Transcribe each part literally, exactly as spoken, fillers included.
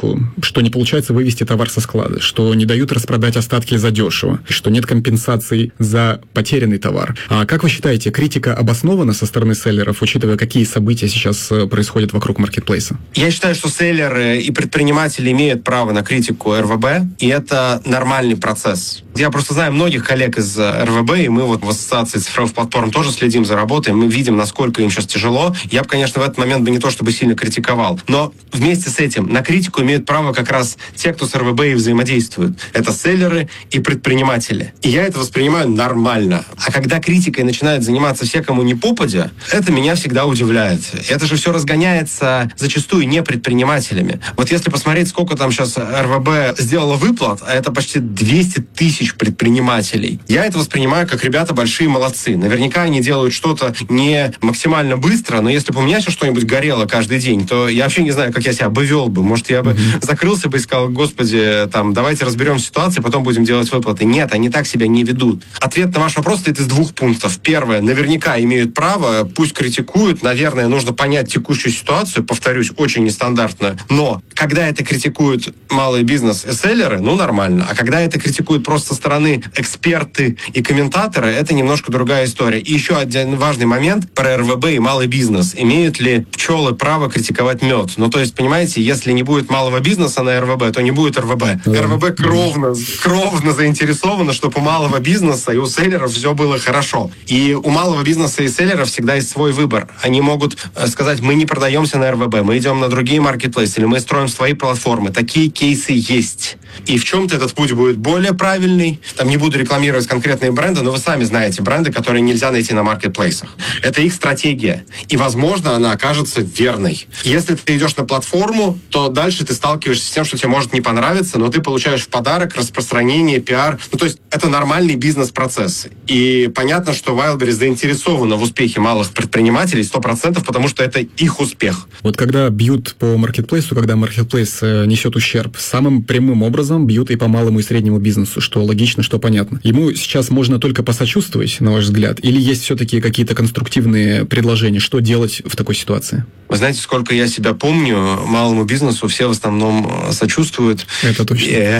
критику, что не получается вывести товар со склада, что не дают распродать остатки задешево, что нет компенсаций за потерянный товар. А как вы считаете, критика обоснована со стороны селлеров, учитывая, какие события сейчас происходят вокруг маркетплейса? Я считаю, что селлеры и предприниматели имеют право на критику эр вэ бэ, и это нормальный процесс. Я просто знаю многих коллег из эр вэ бэ, и мы вот в ассоциации цифровых платформ тоже следим за работой, мы видим, насколько им сейчас тяжело. Я бы, конечно, в этот момент бы не то чтобы сильно критиковал, но вместе с этим на критику имеют право как раз те, кто с эр вэ бэ и взаимодействует. Это селлеры и предприниматели. И я это воспринимаю нормально. А когда критикой начинают заниматься все, кому не попадя, это меня всегда удивляет. Это же все разгоняется зачастую не предпринимателями. Вот если посмотреть, сколько там сейчас эр вэ бэ сделало выплат, а это почти двести тысяч предпринимателей, я это воспринимаю как ребята большие молодцы. Наверняка они делают что-то не максимально быстро, но если бы у меня сейчас что-нибудь горело каждый день, то я вообще не знаю, как я себя обывел бы. Может, я бы mm-hmm. закрылся бы и сказал: господи, там, давайте разберем ситуацию, потом будем делать выплаты. Нет, они так себя не ведут. Ответ на ваш вопрос стоит из двух пунктов. Первое, наверняка имеют право, пусть критикуют. Наверное, нужно понять текущую ситуацию, повторюсь, очень нестандартно. Но когда это критикуют малый бизнес и селлеры, ну, нормально. А когда это критикуют просто со стороны эксперты и комментаторы, это немножко другая история. И еще один важный момент про эр вэ бэ и малый бизнес. Имеют ли пчелы право критиковать мед? Ну, то есть, понимаете, если не будет малого бизнеса на эр вэ бэ, то не будет эр вэ бэ. Mm-hmm. эр вэ бэ кровно, кровно заинтересована, чтобы у малого бизнеса и у селлеров все было хорошо. И у малого бизнеса и селлеров всегда есть свой выбор. Они могут сказать: мы не продаемся на эр вэ бэ, мы идем на другие маркетплейсы, или мы строим свои платформы. Такие кейсы есть. И в чем-то этот путь будет более правильный. Там не буду рекламировать конкретные бренды, но вы сами знаете бренды, которые нельзя найти на маркетплейсах. Это их стратегия. И, возможно, она окажется верной. Если ты идешь на платформу, то дальше ты сталкиваешься с тем, что тебе может не понравиться, но ты получаешь в подарок распространение, пиар. Ну, то есть это нормальный бизнес-процесс. И понятно, что Wildberries заинтересована в успехе малых предпринимателей сто процентов, потому что это их успех. Вот когда бьют по маркетплейсу, когда маркетплейс несет ущерб, самым прямым образом бьют и по малому и среднему бизнесу, что логично, что понятно. Ему сейчас можно только посочувствовать, на ваш взгляд, или есть все-таки какие-то конструктивные предложения, что делать в такой ситуации? Вы знаете, сколько я себя помню, малому бизнесу все в основном сочувствуют. Это точно. И,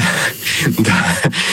да.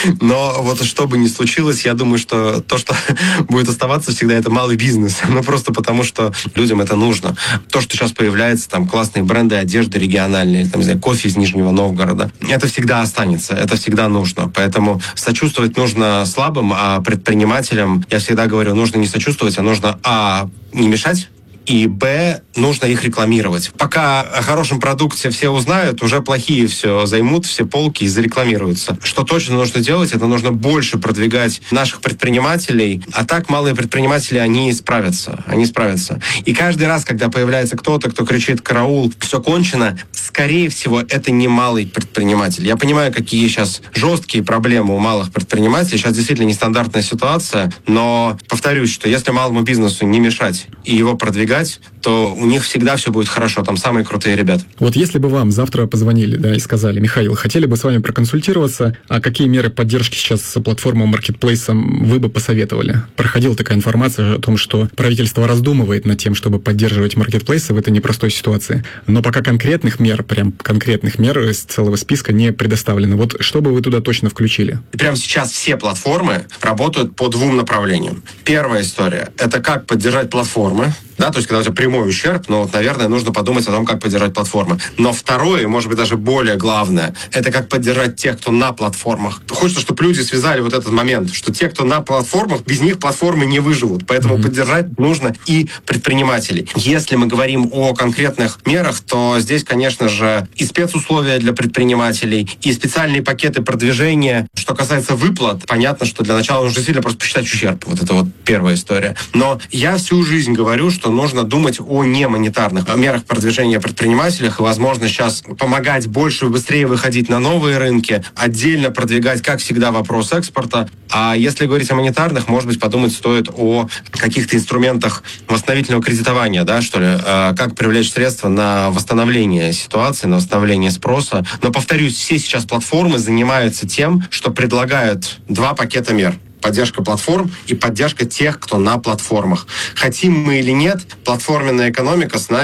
Но вот что бы ни случилось, я думаю, что то, что будет оставаться всегда, это малый бизнес. Ну, просто потому, что людям это нужно. То, что сейчас появляется, там, классные бренды одежды региональные, там, не знаю, кофе из Нижнего Новгорода, это всегда останется, это всегда нужно. Поэтому сочувствовать нужно слабым, а предпринимателям, я всегда говорю, нужно не сочувствовать, а нужно, а, не мешать, и, б, нужно их рекламировать. Пока о хорошем продукте все узнают, уже плохие все займут, все полки и зарекламируются. Что точно нужно делать, это нужно больше продвигать наших предпринимателей, а так малые предприниматели, они справятся. Они справятся. И каждый раз, когда появляется кто-то, кто кричит: караул, все кончено, скорее всего, это не малый предприниматель. Я понимаю, какие сейчас жесткие проблемы у малых предпринимателей. Сейчас действительно нестандартная ситуация, но повторюсь, что если малому бизнесу не мешать и его продвигать, то у них всегда все будет хорошо. Там самые крутые ребята. Вот если бы вам завтра позвонили, да, и сказали: Михаил, хотели бы с вами проконсультироваться, а какие меры поддержки сейчас с платформой Marketplace вы бы посоветовали? Проходила такая информация о том, что правительство раздумывает над тем, чтобы поддерживать маркетплейсы в этой непростой ситуации. Но пока конкретных мер, прям конкретных мер из целого списка не предоставлено. Вот что бы вы туда точно включили? Прямо сейчас все платформы работают по двум направлениям. Первая история — это как поддержать платформы. Да, то есть, когда у тебя прямой ущерб, ну, вот, наверное, нужно подумать о том, как поддержать платформы. Но второе, может быть, даже более главное, это как поддержать тех, кто на платформах. Хочется, чтобы люди связали вот этот момент, что те, кто на платформах, без них платформы не выживут. Поэтому mm-hmm. поддержать нужно и предпринимателей. Если мы говорим о конкретных мерах, то здесь, конечно же, и спецусловия для предпринимателей, и специальные пакеты продвижения. Что касается выплат, понятно, что для начала нужно сильно просто посчитать ущерб. Вот это вот первая история. Но я всю жизнь говорю, что нужно думать о немонетарных мерах продвижения предпринимателях и, возможно, сейчас помогать больше и быстрее выходить на новые рынки, отдельно продвигать, как всегда, вопрос экспорта. А если говорить о монетарных, может быть, подумать стоит о каких-то инструментах восстановительного кредитования, да, что ли, как привлечь средства на восстановление ситуации, на восстановление спроса. Но, повторюсь, все сейчас платформы занимаются тем, что предлагают два пакета мер. Поддержка платформ и поддержка тех, кто на платформах. Хотим мы или нет, платформенная экономика с нами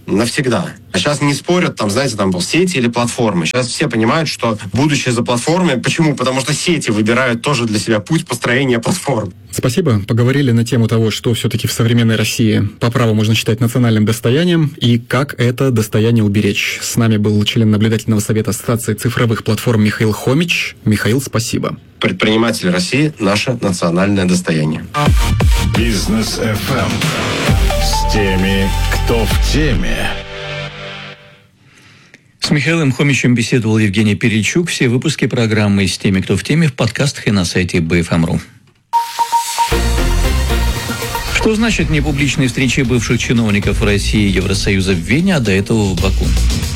навсегда. А сейчас не спорят, там, знаете, там, сети или платформы. Сейчас все понимают, что будущее за платформой. Почему? Потому что сети выбирают тоже для себя путь построения платформ. Спасибо. Поговорили на тему того, что все-таки в современной России по праву можно считать национальным достоянием и как это достояние уберечь. С нами был член наблюдательного совета Ассоциации цифровых платформ Михаил Хомич. Михаил, спасибо. Предприниматели России – наше национальное достояние. Бизнес эф эм с теми, кто в теме. С Михаилом Хомичем беседовал Евгений Перельчук. Все выпуски программы «С теми, кто в теме» в подкастах и на сайте би эф эм точка ру. Что значит непубличные встречи бывших чиновников России и Евросоюза в Вене, а до этого в Баку?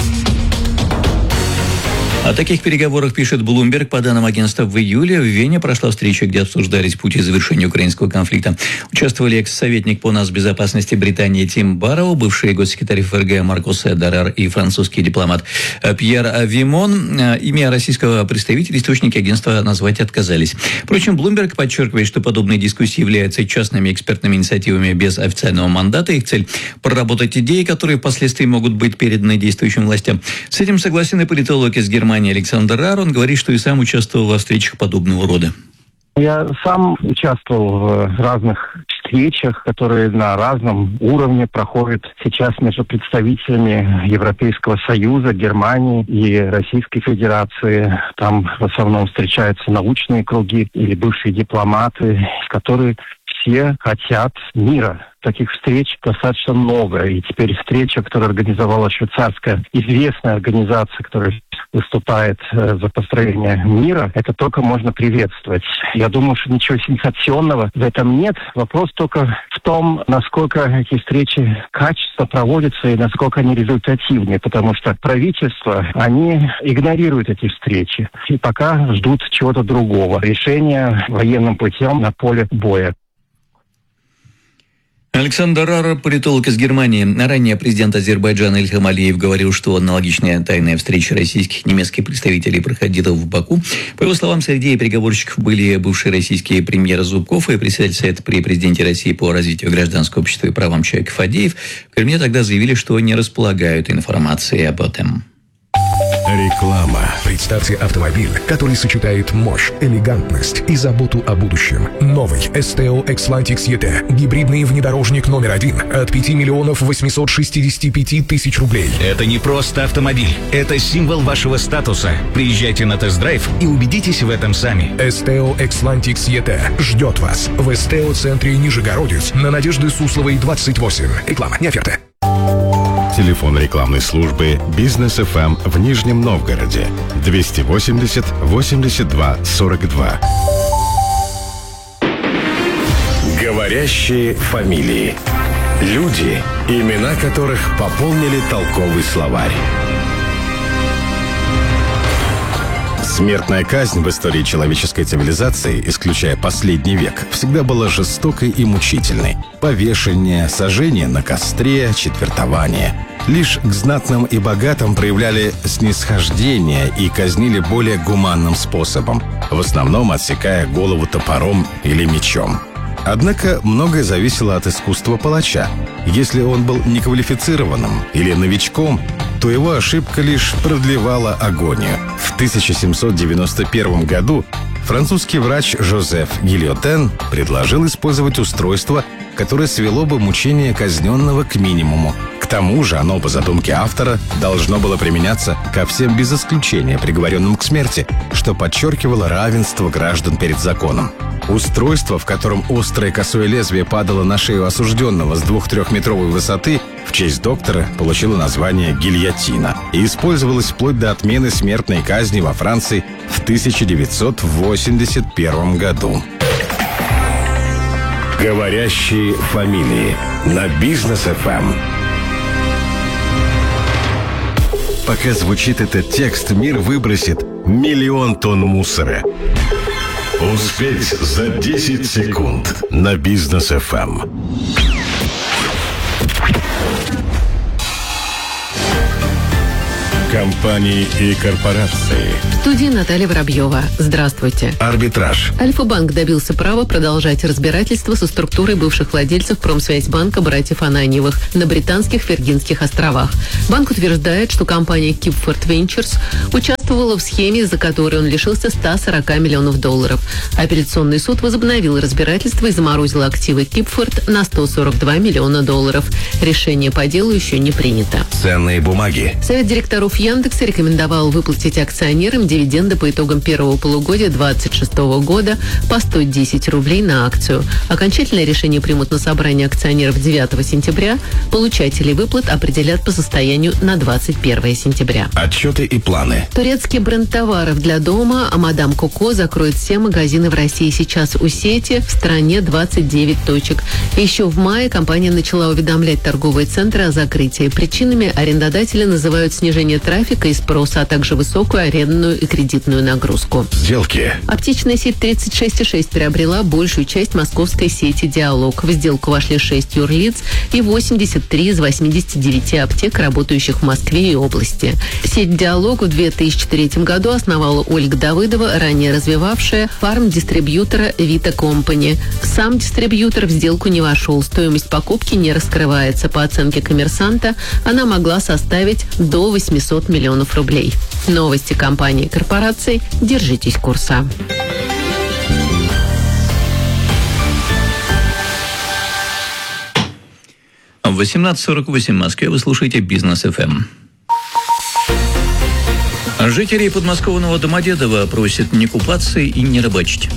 О таких переговорах пишет Bloomberg. По данным агентства, в июле в Вене прошла встреча, где обсуждались пути завершения украинского конфликта. Участвовали экс-советник по нацбезопасности Британии Тим Барроу, бывший госсекретарь эф эр гэ Маркус Эдерер и французский дипломат Пьер Вимон. Имя российского представителя источники агентства назвать отказались. Впрочем, Bloomberg подчеркивает, что подобные дискуссии являются частными экспертными инициативами без официального мандата. Их цель – проработать идеи, которые впоследствии могут быть переданы действующим властям. С этим согласен и политолог из Германии Александр Рар. Он говорит, что и сам участвовал во встречах подобного рода. Я сам участвовал в разных встречах, которые на разном уровне проходят сейчас между представителями Европейского Союза, Германии и Российской Федерации. Там в основном встречаются научные круги или бывшие дипломаты, которые все хотят мира. Таких встреч достаточно много. И теперь встреча, которую организовала швейцарская известная организация, которая выступает э, за построение мира, это только можно приветствовать. Я думаю, что ничего сенсационного в этом нет. Вопрос только в том, насколько эти встречи качественно проводятся и насколько они результативны. Потому что правительства, они игнорируют эти встречи и пока ждут чего-то другого. Решения военным путем на поле боя. Александр Рар, политолог из Германии. Ранее президент Азербайджана Ильхам Алиев говорил, что аналогичная тайная встреча российских и немецких представителей проходила в Баку. По его словам, среди переговорщиков были бывший российский премьер Зубков и председатель Совета при президенте России по развитию гражданского общества и правам человека Фадеев. В Кремле тогда заявили, что не располагают информацией об этом. Реклама. Представьте автомобиль, который сочетает мощь, элегантность и заботу о будущем. Новый Esteo Xlantix и ти. Гибридный внедорожник номер один от пяти миллионов восьмисот шестидесяти пяти тысяч рублей. Это не просто автомобиль. Это символ вашего статуса. Приезжайте на тест-драйв и убедитесь в этом сами. Esteo Xlantix и ти ждет вас в Esteo-центре Нижегородец на Надежды Сусловой, двадцать восемь. Реклама, не оферта. Телефон рекламной службы «Бизнес эф эм» в Нижнем Новгороде двести восемьдесят восемьдесят два сорок два. Говорящие фамилии. Люди, имена которых пополнили толковый словарь. Смертная казнь в истории человеческой цивилизации, исключая последний век, всегда была жестокой и мучительной. Повешение, сожжение на костре, четвертование. Лишь к знатным и богатым проявляли снисхождение и казнили более гуманным способом, в основном отсекая голову топором или мечом. Однако многое зависело от искусства палача. Если он был неквалифицированным или новичком, то его ошибка лишь продлевала агонию. В тысяча семьсот девяносто первом году французский врач Жозеф Гильотен предложил использовать устройство, которое свело бы мучение казненного к минимуму. К тому же оно, по задумке автора, должно было применяться ко всем без исключения приговоренным к смерти, что подчеркивало равенство граждан перед законом. Устройство, в котором острое косое лезвие падало на шею осужденного с двух-трехметровой высоты, в честь доктора получило название гильотина и использовалось вплоть до отмены смертной казни во Франции в тысяча девятьсот восемьдесят первом году. Говорящие фамилии на Бизнес эф эм. Пока звучит этот текст, мир выбросит миллион тонн мусора. Успеть за десять секунд на Бизнес эф эм. Компании и корпорации. В студии Наталья Воробьева. Здравствуйте. Арбитраж. Альфа-банк добился права продолжать разбирательство со структурой бывших владельцев Промсвязьбанка братьев Ананьевых на британских Виргинских островах. Банк утверждает, что компания Kipford Ventures участвовала в схеме, из-за которой он лишился ста сорока миллионов долларов. Апелляционный суд возобновил разбирательство и заморозил активы Kipford на сто сорок два миллиона долларов. Решение по делу еще не принято. Ценные бумаги. Совет директоров Яндекса рекомендовал выплатить акционерам дивиденды по итогам первого полугодия две тысячи двадцать шестого года по сто десять рублей на акцию. Окончательное решение примут на собрании акционеров девятого сентября. Получателей выплат определят по состоянию на двадцать первое сентября. Отчеты и планы. Турецкий бренд товаров для дома «Мадам Коко» закроет все магазины в России. Сейчас у сети в стране двадцать девять точек. Еще в мае компания начала уведомлять торговые центры о закрытии. Причинами арендодатели называют снижение трафика и спроса, а также высокую арендную и кредитную нагрузку. Сделки. Аптечная сеть тридцать шесть и шесть приобрела большую часть московской сети «Диалог». В сделку вошли шесть юрлиц и восемьдесят три из восьмидесяти девяти аптек, работающих в Москве и области. Сеть «Диалог» в две тысячи третьем году основала Ольга Давыдова, ранее развивавшая фарм-дистрибьютора «Вита Компани». Сам дистрибьютор в сделку не вошел. Стоимость покупки не раскрывается. По оценке «Коммерсанта» она могла составить до восемьсот миллионов рублей. Новости компании и корпораций. Держитесь курса. В восемнадцать сорок восемь в Москве вы слушаете «Бизнес эф эм». Жителей подмосковного Домодедово просят не купаться и не рыбачить.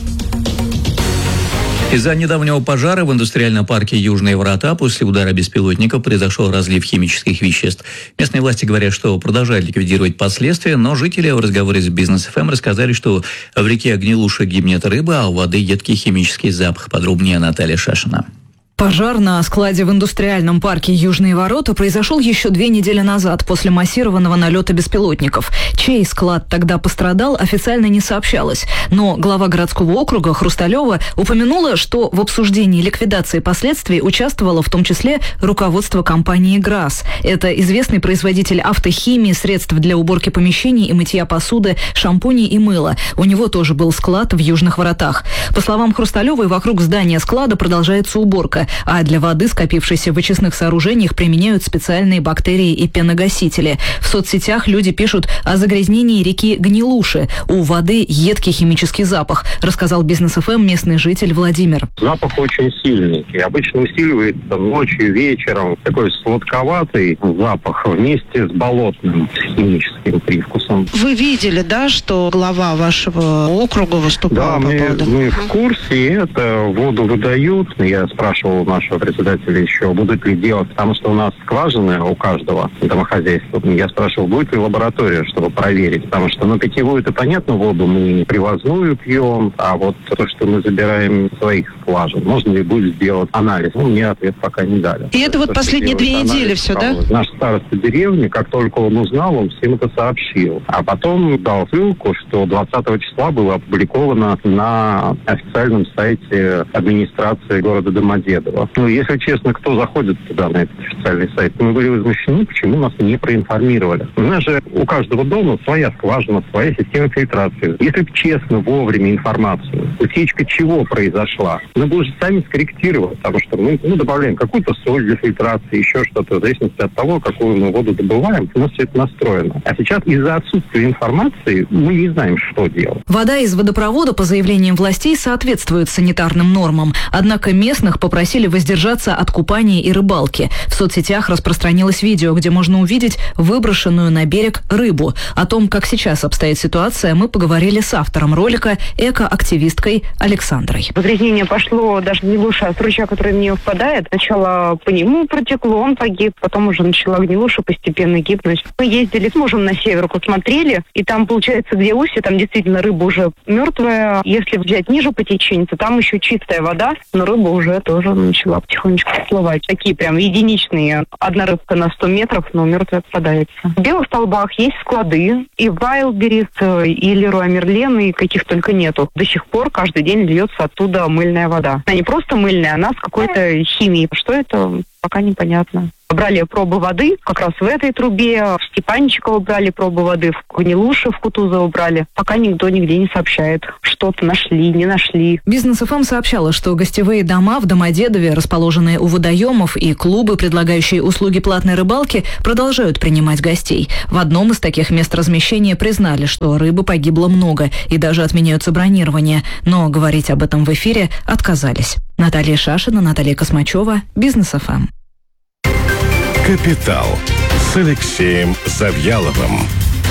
Из-за недавнего пожара в индустриальном парке «Южные врата» после удара беспилотников произошел разлив химических веществ. Местные власти говорят, что продолжают ликвидировать последствия, но жители в разговоре с «Бизнес эф эм» рассказали, что в реке Гнилуша гибнет рыба, а у воды едкий химический запах. Подробнее Наталья Шашина. Пожар на складе в индустриальном парке «Южные ворота» произошел еще две недели назад после массированного налета беспилотников. Чей склад тогда пострадал, официально не сообщалось. Но глава городского округа Хрусталева упомянула, что в обсуждении ликвидации последствий участвовало в том числе руководство компании «ГРАС». Это известный производитель автохимии, средств для уборки помещений и мытья посуды, шампуней и мыла. У него тоже был склад в «Южных воротах». По словам Хрусталевой, вокруг здания склада продолжается уборка, а для воды, скопившейся в очистных сооружениях, применяют специальные бактерии и пеногасители. В соцсетях люди пишут о загрязнении реки Гнилуши. У воды едкий химический запах, рассказал «Бизнес эф эм» местный житель Владимир. Запах очень сильный. И обычно усиливается ночью, вечером. Такой сладковатый запах вместе с болотным химическим привкусом. Вы видели, да, что глава вашего округа выступал? Да, по мы, поводу... мы в курсе. Это воду выдают. Я спрашивал нашего председателя еще, будут ли делать, потому что у нас скважины у каждого домохозяйства. Я спрашивал, будет ли лаборатория, чтобы проверить, потому что, ну, питьевую-то, понятно, воду мы привозную пьем, а вот то, что мы забираем из своих скважин, можно ли будет сделать анализ? Ну, мне ответ пока не дали. И это, это вот последние две недели все, да? Наш староста деревни, как только он узнал, он всем это сообщил. А потом дал ссылку, что двадцатого числа было опубликовано на официальном сайте администрации города Домодедово. Ну, если честно, кто заходит туда, на этот официальный сайт, мы были возмущены, почему нас не проинформировали. У нас же у каждого дома своя скважина, своя система фильтрации. Если бы честно, вовремя информацию, утечка чего произошла, мы бы уже сами скорректировали, потому что мы ну, добавляем какую-то соль для фильтрации, еще что-то, в зависимости от того, какую мы воду добываем, у нас все это настроено. А сейчас из-за отсутствия информации мы не знаем, что делать. Вода из водопровода, по заявлениям властей, соответствует санитарным нормам. Однако местных попросили воздержаться от купания и рыбалки. В соцсетях распространилось видео, где можно увидеть выброшенную на берег рыбу. О том, как сейчас обстоит ситуация, мы поговорили с автором ролика, экоактивисткой Александрой. Загрязнение пошло даже не лучше, а с ручья, который в нее впадает. Сначала по нему протекло, он погиб, потом уже начала Гнилуша постепенно гибнуть. Мы ездили с мужем на север, посмотрели, и там, получается, где устье, там действительно рыба уже мертвая. Если взять ниже по течению, то там еще чистая вода, но рыба уже тоже начала потихонечку всплывать. Такие прям единичные. Одна рыбка на сто метров, но мертвая попадается. В Белых Столбах есть склады. И Вайлдберрис, и Леруа Мерлен, и каких только нету. До сих пор каждый день льется оттуда мыльная вода. Она не просто мыльная, она с какой-то химией. Что это? пока непонятно. Брали пробы воды как раз в этой трубе, в Степанчиково брали пробы воды, в Гнилуше, в Кутузово брали. Пока никто нигде не сообщает, что-то нашли, не нашли. Бизнес эф эм сообщала, что гостевые дома в Домодедове, расположенные у водоемов, и клубы, предлагающие услуги платной рыбалки, продолжают принимать гостей. В одном из таких мест размещения признали, что рыбы погибло много и даже отменяются бронирования. Но говорить об этом в эфире отказались. Наталья Шашина, Наталья Космачева, Бизнес эф эм. «Капитал» с Алексеем Завьяловым.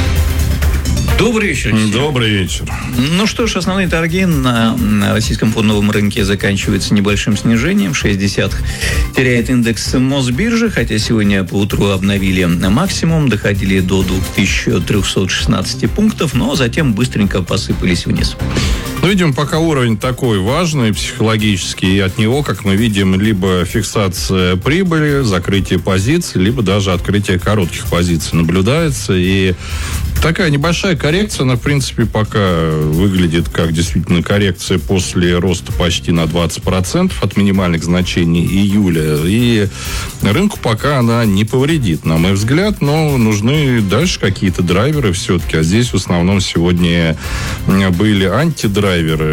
Добрый вечер. Добрый вечер. Ну что ж, основные торги на, на российском фондовом рынке заканчиваются небольшим снижением. шесть десятых теряет индекс Мосбиржи, хотя сегодня поутру обновили максимум, доходили до две тысячи триста шестнадцать пунктов, но затем быстренько посыпались вниз. Ну, видим, пока уровень такой важный, психологический, и от него, как мы видим, либо фиксация прибыли, закрытие позиций, либо даже открытие коротких позиций наблюдается. И такая небольшая коррекция, она, в принципе, пока выглядит как действительно коррекция после роста почти на двадцать процентов от минимальных значений июля. И рынку пока она не повредит, на мой взгляд, но нужны дальше какие-то драйверы все-таки. А здесь в основном сегодня были антидрайверы,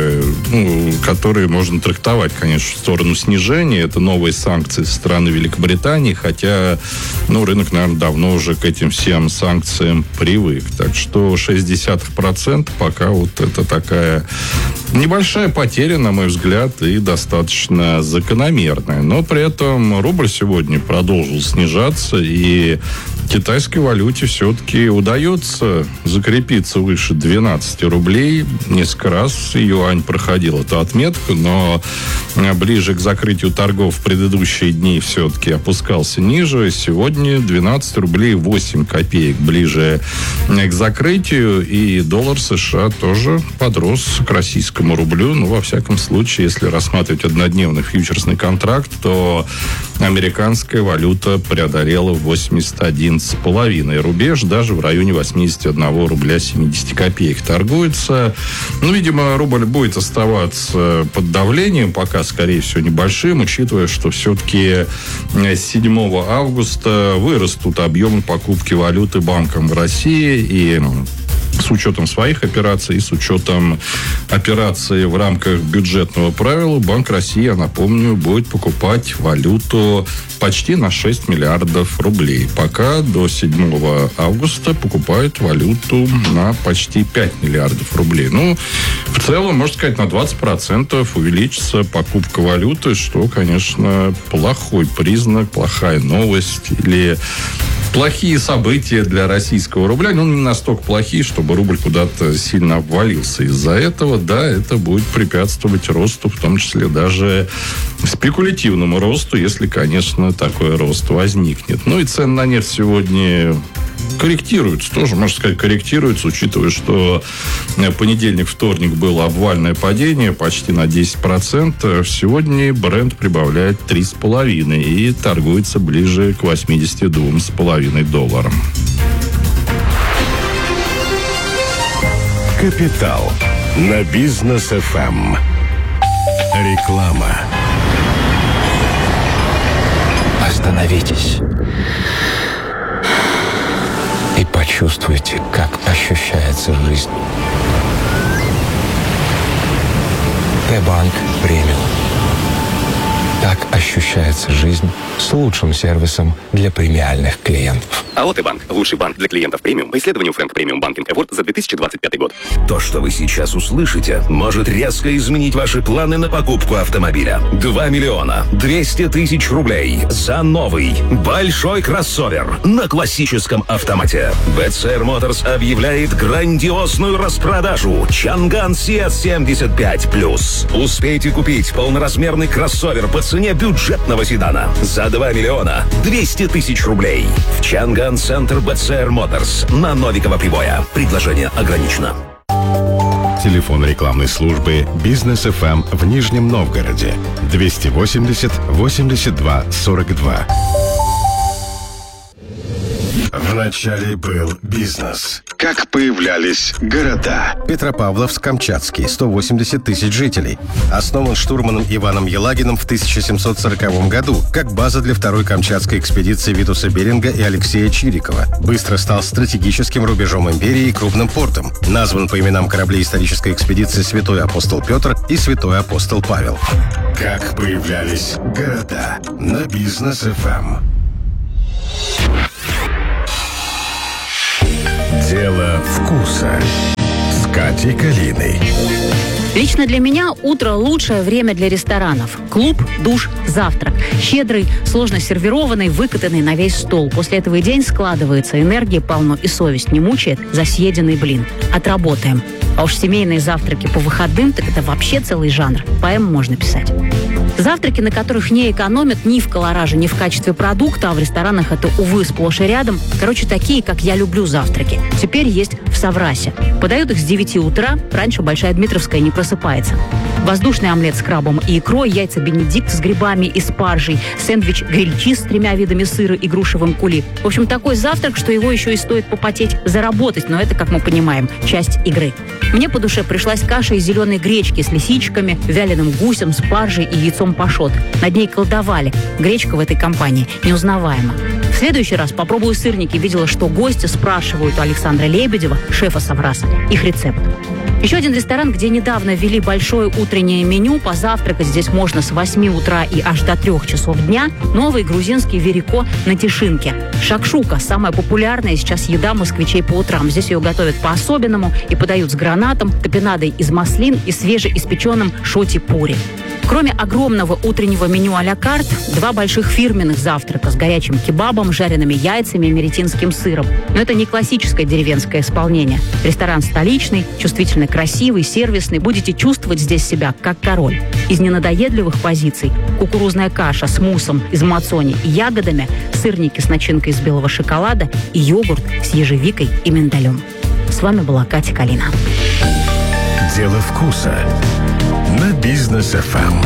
ну, которые можно трактовать, конечно, в сторону снижения. Это новые санкции со стороны Великобритании, хотя ну, рынок, наверное, давно уже к этим всем санкциям привык. Так что шесть десятых процента пока вот это такая небольшая потеря, на мой взгляд, и достаточно закономерная. Но при этом рубль сегодня продолжил снижаться, и китайской валюте все-таки удается закрепиться выше двенадцати рублей. Несколько раз юань проходил эту отметку, но ближе к закрытию торгов в предыдущие дни все-таки опускался ниже. Сегодня двенадцать рублей восемь копеек ближе к закрытию, и доллар США тоже подрос к российскому рублю. Ну, во всяком случае, если рассматривать однодневный фьючерсный контракт, то американская валюта преодолела восемьдесят один с половиной рубеж, даже в районе восемьдесят один рубля семьдесят копеек торгуется. Ну, видимо, рубль будет оставаться под давлением, пока, скорее всего, небольшим, учитывая, что все-таки с седьмого августа вырастут объемы покупки валюты банком в России, и с учетом своих операций и с учетом операций в рамках бюджетного правила, Банк России, я напомню, будет покупать валюту почти на шесть миллиардов рублей. Пока до седьмого августа покупают валюту на почти пять миллиардов рублей. Ну, в целом, можно сказать, на двадцать процентов увеличится покупка валюты, что, конечно, плохой признак, плохая новость или плохие события для российского рубля. Ну, не настолько плохие, чтобы рубль куда-то сильно обвалился. Из-за этого, да, это будет препятствовать росту, в том числе даже спекулятивному росту, если, конечно, такой рост возникнет. Ну и цены на нефть сегодня корректируются, тоже, можно сказать, корректируются, учитывая, что понедельник, вторник было обвальное падение почти на десять процентов. Сегодня Брент прибавляет три с половиной и торгуется ближе к восьмидесяти двум с половиной долларам. «Капитал» на Бизнес эф эм. Реклама. Остановитесь и почувствуйте, как ощущается жизнь. Т-банк премиум. Так ощущается жизнь с лучшим сервисом для премиальных клиентов. АО «Т-банк» – лучший банк для клиентов премиум по исследованию Frank Premium Banking Award за две тысячи двадцать пятый год. То, что вы сейчас услышите, может резко изменить ваши планы на покупку автомобиля. два миллиона двести тысяч рублей за новый большой кроссовер на классическом автомате. би си ар Motors объявляет грандиозную распродажу Чанган си эс семьдесят пять плюс. Успейте купить полноразмерный кроссовер по цене бюджетного седана за два миллиона двести тысяч рублей в Чанган Центр би си ар Motors на Новикова Прибоя. Предложение ограничено. Телефон рекламной службы «Бизнес эф эм» в Нижнем Новгороде двести восемьдесят восемьдесят два сорок два. Вначале был бизнес. Как появлялись города? Петропавловск-Камчатский, сто восемьдесят тысяч жителей. Основан штурманом Иваном Елагиным в тысяча семьсот сороковом году как база для второй камчатской экспедиции Витуса Беринга и Алексея Чирикова. Быстро стал стратегическим рубежом империи и крупным портом. Назван по именам кораблей исторической экспедиции Святой апостол Петр и Святой апостол Павел. Как появлялись города? На Бизнес эф эм. Дело вкуса с Катей Калиной. Лично для меня утро – лучшее время для ресторанов. Клуб, душ, завтрак. Щедрый, сложно сервированный, выкатанный на весь стол. После этого и день складывается, энергии полно и совесть не мучает за съеденный блин. Отработаем. А уж семейные завтраки по выходным, так это вообще целый жанр. Поэму можно писать. Завтраки, на которых не экономят ни в колораже, ни в качестве продукта, а в ресторанах это, увы, сплошь и рядом. Короче, такие, как я люблю завтраки. Теперь есть в Саврасе. Подают их с девяти утра, раньше Большая Дмитровская не просыпается. Воздушный омлет с крабом и икрой, яйца бенедикт с грибами и спаржей, сэндвич гриль-чиз с тремя видами сыра и грушевым кули. В общем, такой завтрак, что его еще и стоит попотеть, заработать, но это, как мы понимаем, часть игры. Мне по душе пришлась каша из зеленой гречки с лисичками, вяленым гусем, спаржей и яйцом пашот. Над ней колдовали. Гречка в этой компании неузнаваема. В следующий раз попробую сырники. Видела, что гости спрашивают у Александра Лебедева, шефа Савраса, их рецепт. Еще один ресторан, где недавно ввели большое утреннее меню. Позавтракать здесь можно с восьми утра и аж до трех часов дня. Новый грузинский верико на Тишинке. Шакшука – самая популярная сейчас еда москвичей по утрам. Здесь ее готовят по-особенному и подают с гранатом, топинадой из маслин и свежеиспеченным шоти-пури. Кроме огромного утреннего меню а-ля карт, два больших фирменных завтрака с горячим кебабом, жареными яйцами и меретинским сыром. Но это не классическое деревенское исполнение. Ресторан столичный, чувствительно красивый, сервисный. Будете чувствовать здесь себя как король. Из ненадоедливых позиций кукурузная каша с муссом из мацони и ягодами, сырники с начинкой из белого шоколада и йогурт с ежевикой и миндалем. С вами была Катя Калина. Дело вкуса на Бизнес эф эм.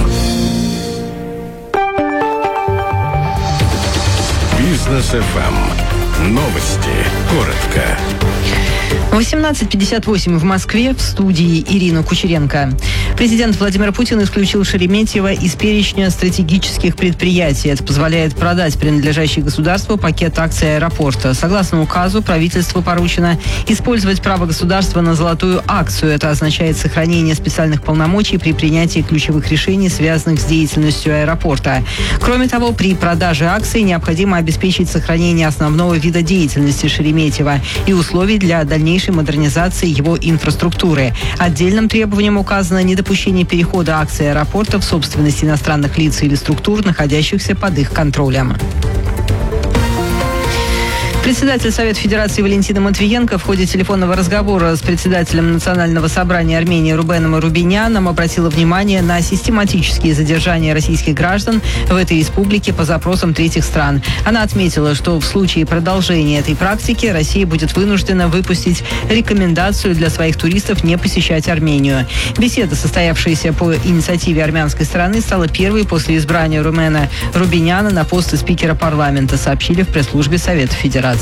Бизнес эф эм. Новости. Коротко. восемнадцать пятьдесят восемь в Москве, в студии Ирина Кучеренко. Президент Владимир Путин исключил Шереметьево из перечня стратегических предприятий. Это позволяет продать принадлежащий государству пакет акций аэропорта. Согласно указу, правительству поручено использовать право государства на золотую акцию. Это означает сохранение специальных полномочий при принятии ключевых решений, связанных с деятельностью аэропорта. Кроме того, при продаже акций необходимо обеспечить сохранение основного вида деятельности Шереметьево и условий для дальнейшей модернизации его инфраструктуры. Отдельным требованием указано недопущение перехода акций аэропорта в собственность иностранных лиц или структур, находящихся под их контролем. Председатель Совета Федерации Валентина Матвиенко в ходе телефонного разговора с председателем Национального собрания Армении Рубеном Рубиняном обратила внимание на систематические задержания российских граждан в этой республике по запросам третьих стран. Она отметила, что в случае продолжения этой практики Россия будет вынуждена выпустить рекомендацию для своих туристов не посещать Армению. Беседа, состоявшаяся по инициативе армянской стороны, стала первой после избрания Рубена Рубиняна на пост спикера парламента, сообщили в пресс-службе Совета Федерации.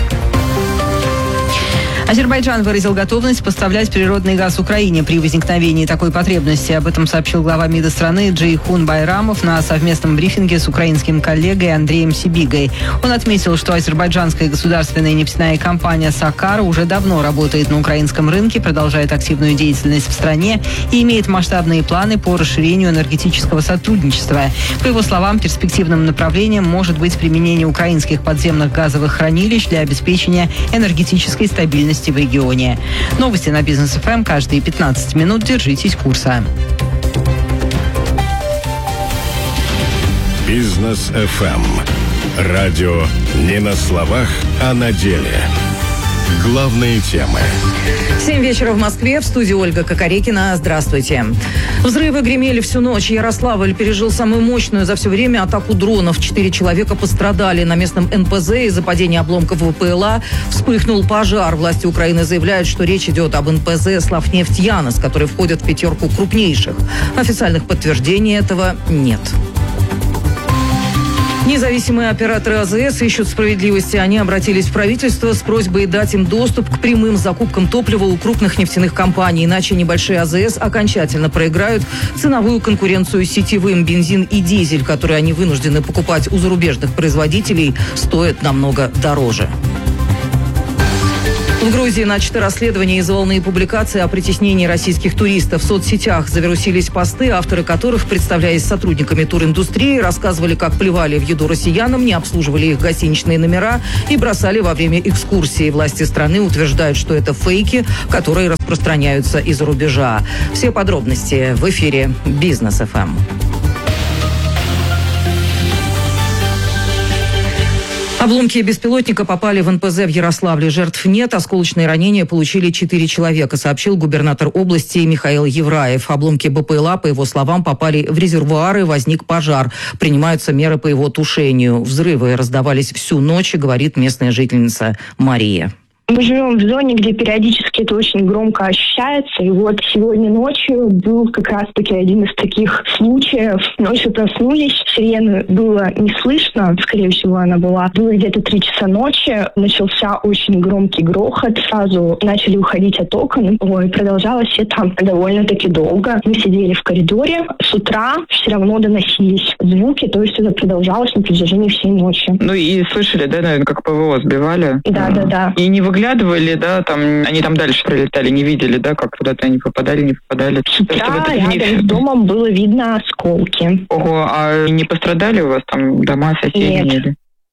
Азербайджан выразил готовность поставлять природный газ Украине при возникновении такой потребности. Об этом сообщил глава МИДа страны Джейхун Байрамов на совместном брифинге с украинским коллегой Андреем Сибигой. Он отметил, что азербайджанская государственная нефтяная компания «Сакар» уже давно работает на украинском рынке, продолжает активную деятельность в стране и имеет масштабные планы по расширению энергетического сотрудничества. По его словам, перспективным направлением может быть применение украинских подземных газовых хранилищ для обеспечения энергетической стабильности в регионе. Новости на Бизнес эф эм каждые пятнадцать минут. Держитесь курса. Бизнес эф эм. Радио не на словах, а на деле. Главные темы. Семь вечера в Москве. В студии Ольга Кокорекина. Здравствуйте. Взрывы гремели всю ночь. Ярославль пережил самую мощную за все время атаку дронов. Четыре человека пострадали. На местном эн пэ зэ из-за падения обломков вэ пэ эл а вспыхнул пожар. Власти Украины заявляют, что речь идет об эн пэ зэ «Славнефть Янос», который входит в пятерку крупнейших. Официальных подтверждений этого нет. Независимые операторы АЗС ищут справедливости. Они обратились в правительство с просьбой дать им доступ к прямым закупкам топлива у крупных нефтяных компаний. Иначе небольшие АЗС окончательно проиграют ценовую конкуренцию сетевым. Бензин и дизель, которые они вынуждены покупать у зарубежных производителей, стоят намного дороже. В Грузии начато расследование из-за волны публикаций о притеснении российских туристов. В соцсетях завирусились посты, авторы которых, представляясь сотрудниками туриндустрии, рассказывали, как плевали в еду россиянам, не обслуживали их гостиничные номера и бросали во время экскурсии. Власти страны утверждают, что это фейки, которые распространяются из-за рубежа. Все подробности в эфире Бизнес эф эм. Обломки беспилотника попали в эн пэ зэ в Ярославле. Жертв нет. Осколочные ранения получили четыре человека, сообщил губернатор области Михаил Евраев. Обломки бэ пэ эл а, по его словам, попали в резервуары, возник пожар. Принимаются меры по его тушению. Взрывы раздавались всю ночь, говорит местная жительница Мария. Мы живем в зоне, где периодически это очень громко ощущается. И вот сегодня ночью был как раз-таки один из таких случаев. Ночью проснулись, сирены было не слышно, скорее всего, она была. Было где-то три часа ночи, начался очень громкий грохот. Сразу начали уходить от окон. Ой, продолжалось это довольно-таки долго. Мы сидели в коридоре. С утра все равно доносились звуки, то есть это продолжалось на протяжении всей ночи. Ну и слышали, да, наверное, как ПВО сбивали? Да, да, да. И не выглядывали, да, там, они там дальше прилетали, не видели, да, как куда-то они попадали, не попадали. С утра рядом с домом было видно осколки. Ого, а не пострадали у вас там дома, соседи? Нет.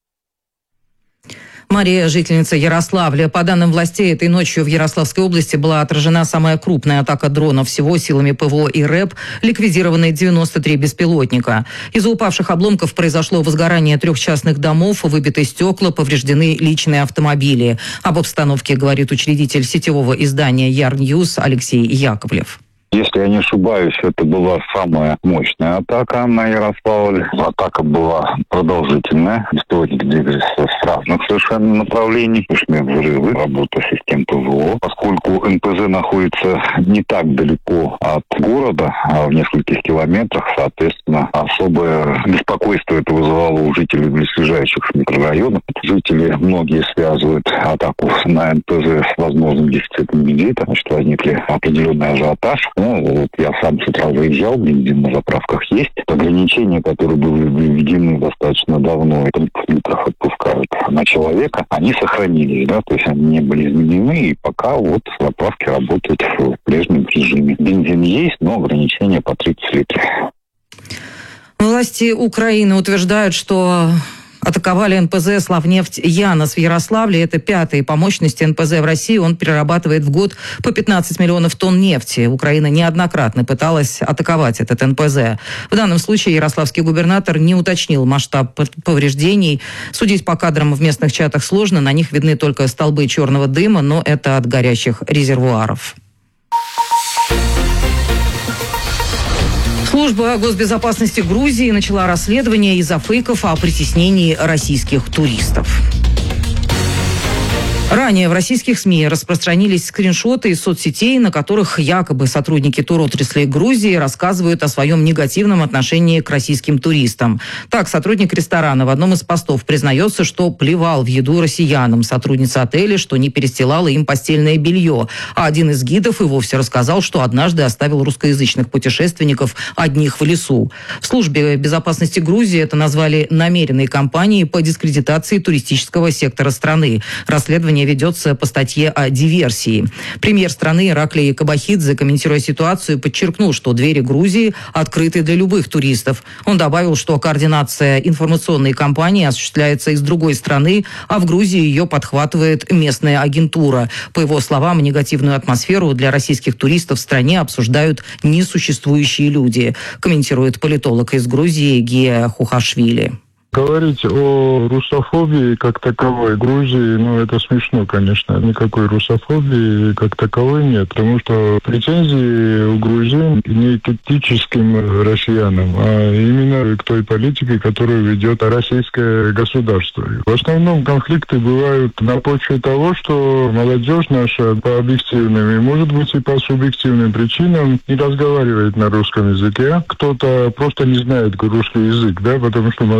Мария, жительница Ярославля. По данным властей, этой ночью в Ярославской области была отражена самая крупная атака дронов. Всего силами ПВО и РЭБ ликвидированы девяносто три беспилотника. Из-за упавших обломков произошло возгорание трех частных домов, выбиты стекла, повреждены личные автомобили. Об обстановке говорит учредитель сетевого издания Ярньюз Алексей Яковлев. Если я не ошибаюсь, это была самая мощная атака на Ярославль. Атака была продолжительная. Беспилотники двигались с разных совершенно направлений. Слышны взрывы, работа систем ПВО. Поскольку эн пэ зэ находится не так далеко от города, а в нескольких километрах, соответственно, особое беспокойство это вызывало у жителей близлежащих микрорайонов. Жители многие связывают атаку на эн пэ зэ с возможным дефицитом бензина, значит, возникли определенный ажиотаж. Ну, вот я сам с утра выезжал, бензин на заправках есть. Ограничения, которые были введены достаточно давно, тридцать литров отпускают на человека, они сохранились, да, то есть они не были изменены, и пока вот заправки работают в прежнем режиме. Бензин есть, но ограничения по тридцать литров. Власти Украины утверждают, что атаковали эн пэ зэ «Славнефть Янос» в Ярославле. Это пятый по мощности эн пэ зэ в России. Он перерабатывает в год по пятнадцать миллионов тонн нефти. Украина неоднократно пыталась атаковать этот эн пэ зэ. В данном случае ярославский губернатор не уточнил масштаб повреждений. Судить по кадрам в местных чатах сложно. На них видны только столбы черного дыма, но это от горящих резервуаров. Служба госбезопасности Грузии начала расследование из-за фейков о притеснении российских туристов. Ранее в российских СМИ распространились скриншоты из соцсетей, на которых якобы сотрудники туротрасли Грузии рассказывают о своем негативном отношении к российским туристам. Так, сотрудник ресторана в одном из постов признается, что плевал в еду россиянам. Сотрудница отеля, что не перестилала им постельное белье. А один из гидов и вовсе рассказал, что однажды оставил русскоязычных путешественников одних в лесу. В службе безопасности Грузии это назвали намеренной кампанией по дискредитации туристического сектора страны. Расследование ведется по статье о диверсии. Премьер страны Ираклий Кабахидзе, комментируя ситуацию, подчеркнул, что двери Грузии открыты для любых туристов. Он добавил, что координация информационной кампании осуществляется из другой страны, а в Грузии ее подхватывает местная агентура. По его словам, негативную атмосферу для российских туристов в стране обсуждают несуществующие люди, комментирует политолог из Грузии Гия Хухашвили. Говорить о русофобии как таковой Грузии, ну, это смешно, конечно. Никакой русофобии как таковой нет, потому что претензии у грузин не к этническим россиянам, а именно к той политике, которую ведет российское государство. В основном конфликты бывают на почве того, что молодежь наша по объективным и, может быть, и по субъективным причинам не разговаривает на русском языке. Кто-то просто не знает русский язык, да, потому что молодежь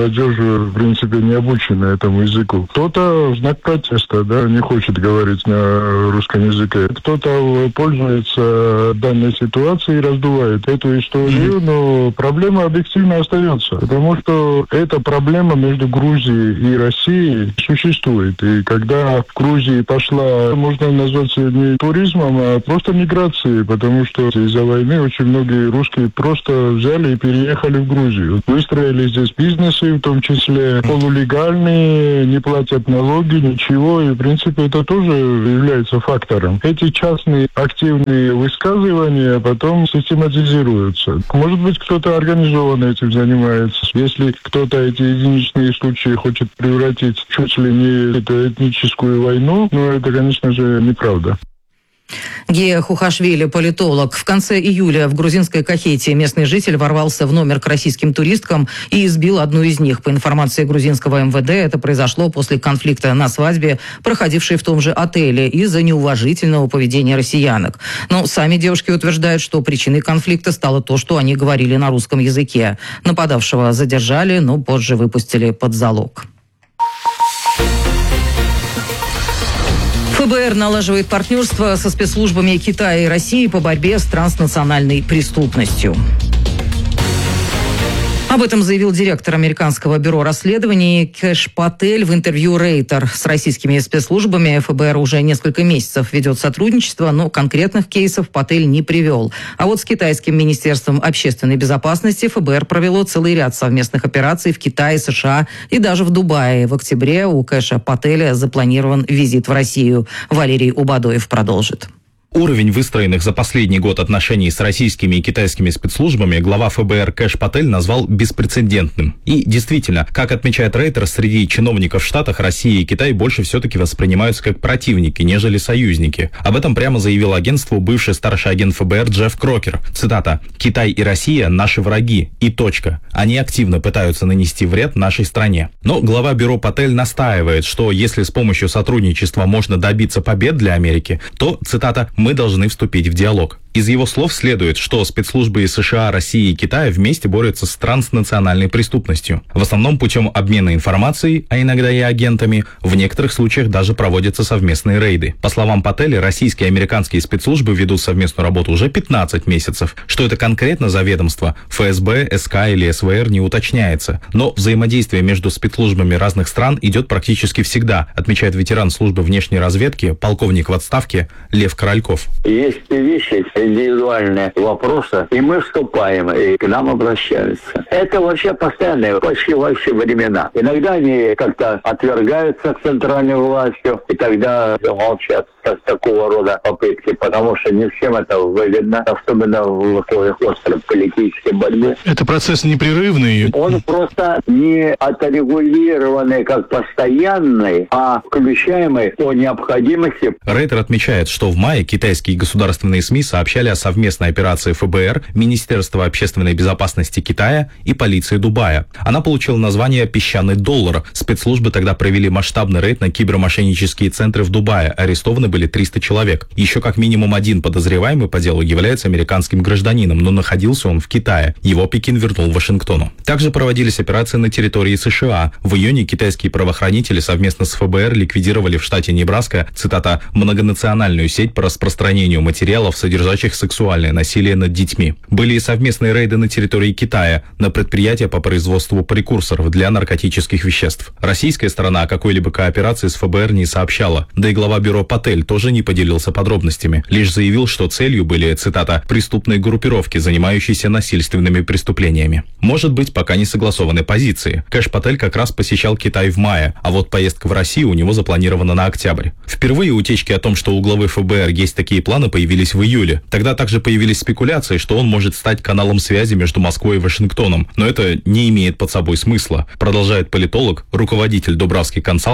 в принципе, не обучены этому языку. Кто-то в знак протеста, да, не хочет говорить на русском языке. Кто-то пользуется данной ситуацией и раздувает эту историю, но проблема объективно остается, потому что эта проблема между Грузией и Россией существует. И когда в Грузии пошла, можно назвать не туризмом, а просто миграцией, потому что из-за войны очень многие русские просто взяли и переехали в Грузию. Выстроили здесь бизнесы, в том числе полулегальные, не платят налоги, ничего, и в принципе это тоже является фактором. Эти частные активные высказывания потом систематизируются. Может быть, кто-то организованно этим занимается. Если кто-то эти единичные случаи хочет превратить чуть ли не в эту этническую войну, ну это, конечно же, неправда. Гея Хухашвили, политолог. В конце июля в грузинской Кахетии местный житель ворвался в номер к российским туристкам и избил одну из них. По информации грузинского эм вэ дэ, это произошло после конфликта на свадьбе, проходившей в том же отеле, из-за неуважительного поведения россиянок. Но сами девушки утверждают, что причиной конфликта стало то, что они говорили на русском языке. Нападавшего задержали, но позже выпустили под залог. эф бэ эр налаживает партнерство со спецслужбами Китая и России по борьбе с транснациональной преступностью. Об этом заявил директор американского бюро расследований Кэш Патель в интервью Рейтер. С российскими спецслужбами эф бэ эр уже несколько месяцев ведет сотрудничество, но конкретных кейсов Патель не привел. А вот с китайским министерством общественной безопасности эф бэ эр провело целый ряд совместных операций в Китае, США и даже в Дубае. В октябре у Кэша Пателя запланирован визит в Россию. Валерий Убадоев продолжит. Уровень выстроенных за последний год отношений с российскими и китайскими спецслужбами глава эф бэ эр Кэш Патель назвал беспрецедентным. И действительно, как отмечает Рейтер, среди чиновников в Штатах Россия и Китай больше все-таки воспринимаются как противники, нежели союзники. Об этом прямо заявил агентству бывший старший агент эф бэ эр Джефф Крокер. Цитата: «Китай и Россия – наши враги. И точка. Они активно пытаются нанести вред нашей стране». Но глава бюро Патель настаивает, что если с помощью сотрудничества можно добиться побед для Америки, то, цитата, «мы должны вступить в диалог». Из его слов следует, что спецслужбы США, России и Китая вместе борются с транснациональной преступностью. В основном путем обмена информацией, а иногда и агентами, в некоторых случаях даже проводятся совместные рейды. По словам Пателя, российские и американские спецслужбы ведут совместную работу уже пятнадцать месяцев. Что это конкретно за ведомство, эф эс бэ, эс ка или эс вэ эр не уточняется. Но взаимодействие между спецслужбами разных стран идет практически всегда, отмечает ветеран службы внешней разведки, полковник в отставке Лев Корольков. Есть вещи, индивидуальные вопросы, и мы вступаем, и к нам обращаются. Это вообще постоянно, почти во все времена. Иногда они как-то отвергаются к центральной властью, и тогда молчат с такого рода попытки, потому что не всем это выгодно, особенно в условиях острой политической борьбы. Это процесс непрерывный? Он просто не отрегулированный как постоянный, а включаемый по необходимости. Рейтер отмечает, что в мае китайские государственные СМИ сообщали о совместной операции эф бэ эр, Министерства общественной безопасности Китая и полиции Дубая. Она получила название «Песчаный доллар». Спецслужбы тогда провели масштабный рейд на кибермошеннические центры в Дубае. Арестованы были триста человек. Еще как минимум один подозреваемый по делу является американским гражданином, но находился он в Китае. Его Пекин вернул Вашингтону. Также проводились операции на территории США. В июне китайские правоохранители совместно с эф бэ эр ликвидировали в штате Небраска, цитата, «многонациональную сеть по распространению материалов, содержащих сексуальное насилие над детьми». Были и совместные рейды на территории Китая, на предприятия по производству прекурсоров для наркотических веществ. Российская сторона о какой-либо кооперации с эф бэ эр не сообщала, да и глава бюро Патель тоже не поделился подробностями, лишь заявил, что целью были, цитата, «преступные группировки, занимающиеся насильственными преступлениями». Может быть, пока не согласованы позиции. Кэш Патель как раз посещал Китай в мае, а вот поездка в Россию у него запланирована на октябрь. Впервые утечки о том, что у главы эф бэ эр есть такие планы, появились в июле. Тогда также появились спекуляции, что он может стать каналом связи между Москвой и Вашингтоном. Но это не имеет под собой смысла, продолжает политолог, руководитель Дубравский консалтинг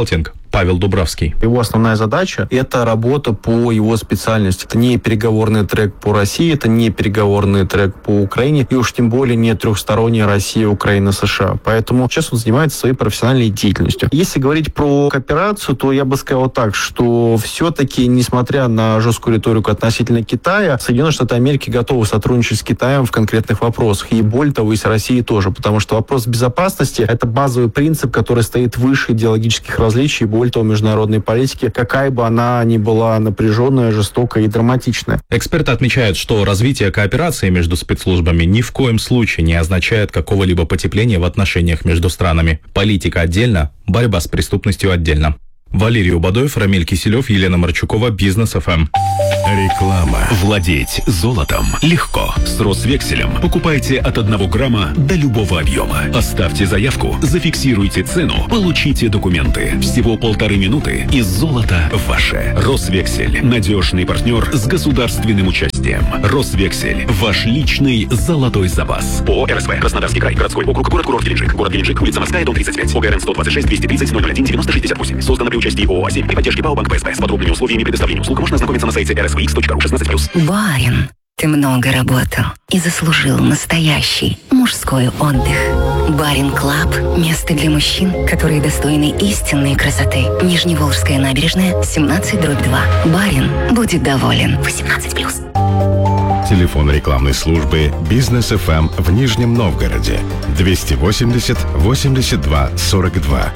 Павел Дубравский. Его основная задача – это работа по его специальности. Это не переговорный трек по России, это не переговорный трек по Украине, и уж тем более не трехсторонняя Россия, Украина, США. Поэтому сейчас он занимается своей профессиональной деятельностью. Если говорить про кооперацию, то я бы сказал так, что все-таки, несмотря на жесткую риторику относительно Китая, Соединенные Штаты Америки готовы сотрудничать с Китаем в конкретных вопросах. И более того, и с Россией тоже. Потому что вопрос безопасности – это базовый принцип, который стоит выше идеологических различий, и более того, международной политики, какая бы она ни была напряженная, жестокая и драматичная. Эксперты отмечают, что развитие кооперации между спецслужбами ни в коем случае не означает какого-либо потепления в отношениях между странами. Политика отдельно, борьба с преступностью отдельно. Валерий Убадоев, Рамиль Киселев, Елена Марчукова, Бизнес эф эм. Реклама. Владеть золотом легко. С Росвекселем покупайте от одного грамма до любого объема. Оставьте заявку, зафиксируйте цену, получите документы. Всего полторы минуты, и золото ваше. Росвексель. Надежный партнер с государственным участием. Росвексель. Ваш личный золотой запас. ООО РСВ. Краснодарский край. Городской округ. Город-курорт Геленджик. Город Геленджик. Улица Морская, дом тридцать пять. ОГРН сто двадцать шесть двести тридцать ноль ноль один девяносто шестьдесят восемь. Создано при участии ООО «Семь» при поддержке ПАО «Банк ПСБ». С подробными условиями предоставления услуг можно ознакомиться на сайте эр эс ви икс точка ру шестнадцать плюс. Барин, ты много работал и заслужил настоящий мужской отдых. Барин Клаб – место для мужчин, которые достойны истинной красоты. Нижневолжская набережная, семнадцать дробь два. Барин будет доволен. восемнадцать плюс. Телефон рекламной службы «Бизнес эф эм» в Нижнем Новгороде двести восемьдесят восемьдесят два сорок два.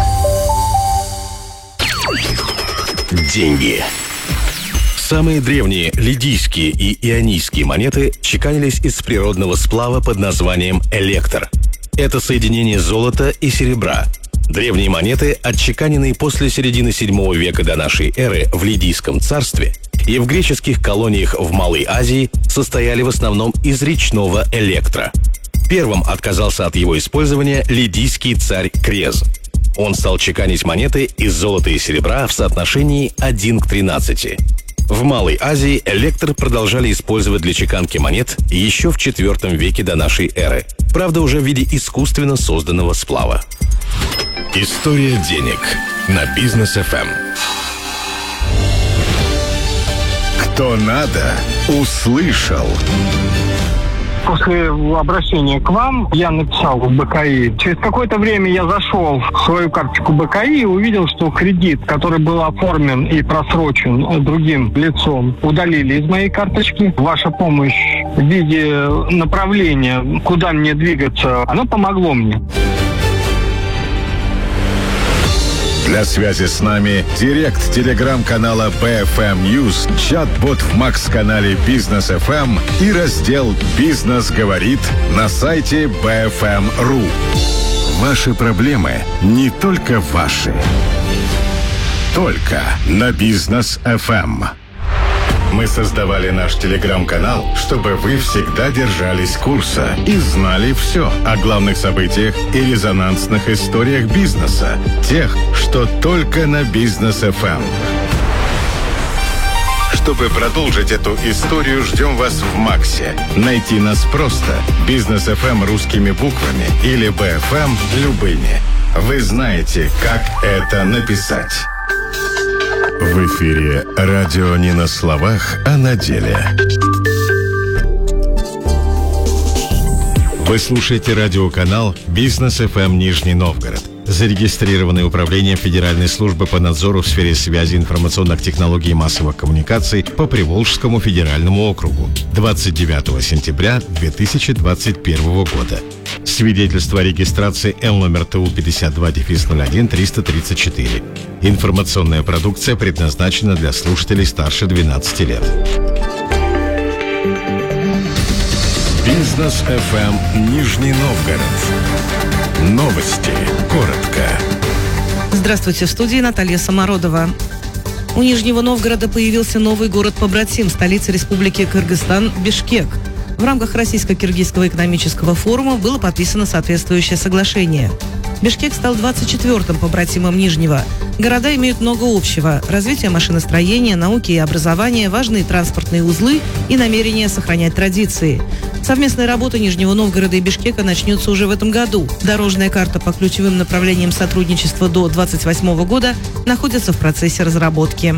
Деньги. Самые древние лидийские и ионийские монеты чеканились из природного сплава под названием электр. Это соединение золота и серебра. Древние монеты, отчеканенные после середины седьмого века до нашей эры в Лидийском царстве и в греческих колониях в Малой Азии, состояли в основном из речного электра. Первым отказался от его использования лидийский царь Крез. Он стал чеканить монеты из золота и серебра в соотношении один к тринадцати. В Малой Азии электр продолжали использовать для чеканки монет еще в четвертом веке до нашей эры. Правда, уже в виде искусственно созданного сплава. История денег на Бизнес эф эм. Кто надо, услышал. После обращения к вам я написал в бэ ка и. Через какое-то время я зашел в свою карточку бэ ка и и увидел, что кредит, который был оформлен и просрочен другим лицом, удалили из моей карточки. Ваша помощь в виде направления, куда мне двигаться, она помогло мне. Для связи с нами директ телеграм-канала би эф эм News, чат-бот в Макс-канале Бизнес эф эм и раздел «Бизнес говорит» на сайте би эф эм точка ру. Ваши проблемы не только ваши. Только на Бизнес эф эм. Мы создавали наш телеграм-канал, чтобы вы всегда держались курса и знали все о главных событиях и резонансных историях бизнеса. Тех, что только на Бизнес эф эм. Чтобы продолжить эту историю, ждем вас в Максе. Найти нас просто. Бизнес эф эм русскими буквами или би эф эм любыми. Вы знаете, как это написать. В эфире радио не на словах, а на деле. Вы слушаете радиоканал Бизнес эф эм Нижний Новгород, зарегистрированный управлением Федеральной службы по надзору в сфере связи, информационных технологий и массовых коммуникаций по Приволжскому федеральному округу двадцать девятого сентября две тысячи двадцать первого года. Свидетельство о регистрации Л номер ТУ пятьдесят два ноль один триста тридцать четыре. Информационная продукция предназначена для слушателей старше двенадцати лет. Бизнес эф эм Нижний Новгород. Новости. Коротко. Здравствуйте, в студии Наталья Самородова. У Нижнего Новгорода появился новый город-побратим, столица Республики Кыргызстан – Бишкек. В рамках Российско-Киргизского экономического форума было подписано соответствующее соглашение. Бишкек стал двадцать четвёртым побратимом Нижнего. Города имеют много общего. Развитие машиностроения, науки и образования, важные транспортные узлы и намерение сохранять традиции. Совместная работа Нижнего Новгорода и Бишкека начнется уже в этом году. Дорожная карта по ключевым направлениям сотрудничества до двадцать восьмого года находится в процессе разработки.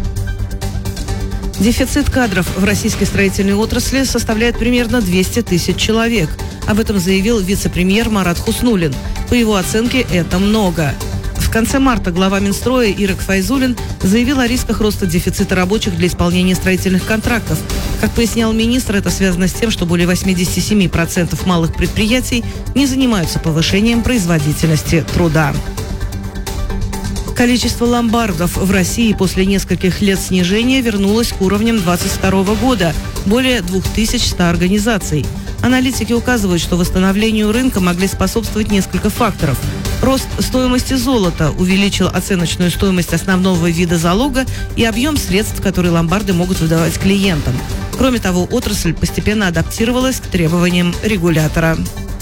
Дефицит кадров в российской строительной отрасли составляет примерно двести тысяч человек. Об этом заявил вице-премьер Марат Хуснуллин. По его оценке, это много. В конце марта глава Минстроя Ирак Файзуллин заявил о рисках роста дефицита рабочих для исполнения строительных контрактов. Как пояснял министр, это связано с тем, что более восемьдесят семь процентов малых предприятий не занимаются повышением производительности труда. Количество ломбардов в России после нескольких лет снижения вернулось к уровням двадцать второго года – более две тысячи сто организаций. Аналитики указывают, что восстановлению рынка могли способствовать несколько факторов. Рост стоимости золота увеличил оценочную стоимость основного вида залога и объем средств, которые ломбарды могут выдавать клиентам. Кроме того, отрасль постепенно адаптировалась к требованиям регулятора.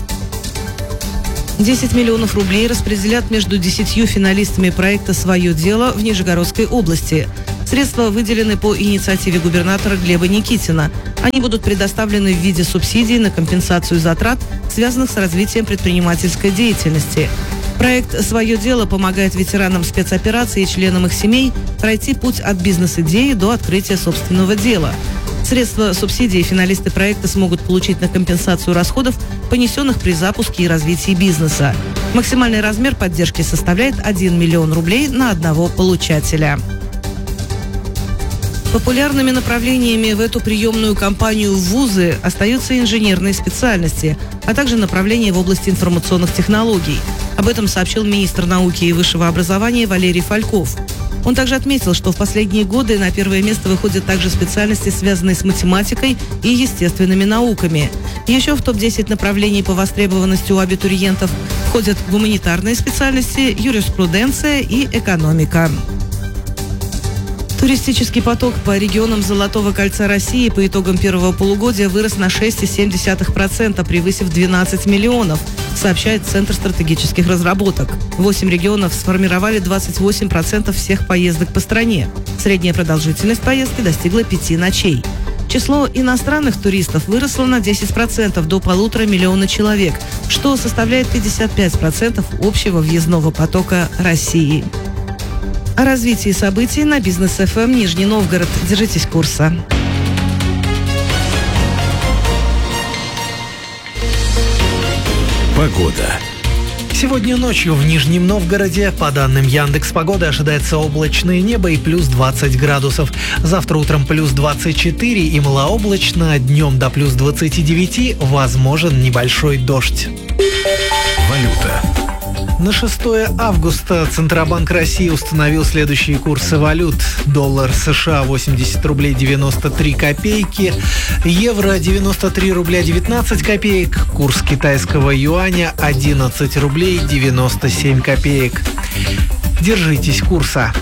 десять миллионов рублей распределят между десятью финалистами проекта «Свое дело» в Нижегородской области. Средства выделены по инициативе губернатора Глеба Никитина. Они будут предоставлены в виде субсидий на компенсацию затрат, связанных с развитием предпринимательской деятельности. Проект «Свое дело» помогает ветеранам спецопераций и членам их семей пройти путь от бизнес-идеи до открытия собственного дела. Средства субсидий финалисты проекта смогут получить на компенсацию расходов, понесенных при запуске и развитии бизнеса. Максимальный размер поддержки составляет один миллион рублей на одного получателя. Популярными направлениями в эту приемную кампанию в вузы остаются инженерные специальности, а также направления в области информационных технологий. Об этом сообщил министр науки и высшего образования Валерий Фальков. Он также отметил, что в последние годы на первое место выходят также специальности, связанные с математикой и естественными науками. Еще в топ десять направлений по востребованности у абитуриентов входят гуманитарные специальности, юриспруденция и экономика. Туристический поток по регионам Золотого кольца России по итогам первого полугодия вырос на шесть целых семь десятых процента, превысив двенадцать миллионов, сообщает Центр стратегических разработок. Восемь регионов сформировали двадцать восемь процентов всех поездок по стране. Средняя продолжительность поездки достигла пяти ночей. Число иностранных туристов выросло на десять процентов до полутора миллиона человек, что составляет пятьдесят пять процентов общего въездного потока России. О развитии событий на Бизнес эф эм Нижний Новгород. Держитесь курса. Погода. Сегодня ночью в Нижнем Новгороде, по данным Яндекс.Погоды, ожидается облачное небо и плюс двадцать градусов. Завтра утром плюс двадцать четыре и малооблачно, днем до плюс двадцати девяти возможен небольшой дождь. Валюта. На шестое августа Центробанк России установил следующие курсы валют. Доллар США восемьдесят рублей девяносто три копейки, евро девяносто три рубля девятнадцать копеек, курс китайского юаня одиннадцать рублей девяносто семь копеек. Держитесь курса.